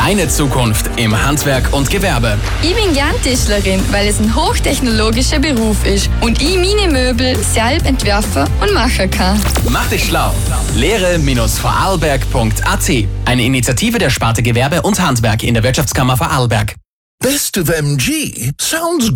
Deine Zukunft im Handwerk und Gewerbe. Ich bin gern Tischlerin, weil es ein hochtechnologischer Beruf ist und ich meine Möbel selbst entwerfen und machen kann. Mach dich schlau. Lehre-vorarlberg.at. Eine Initiative der Sparte Gewerbe und Handwerk in der Wirtschaftskammer Vorarlberg. Best of MG sounds